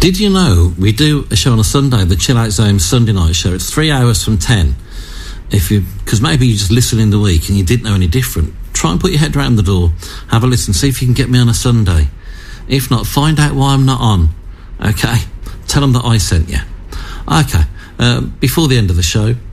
Did you know we do a show on a Sunday, the Chill Out Zone Sunday night show? It's 3 hours from 10. Because maybe you just listen in the week and you didn't know any different. Try and put your head around the door, have a listen, see if you can get me on a Sunday. If not, find out why I'm not on. Okay? Tell them that I sent you. Okay. Before the end of the show,